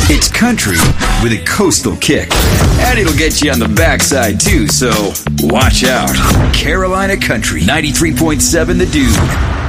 It's country with a coastal kick. And it'll get you on the backside, too, so watch out. Carolina Country, 93.7 The Dude.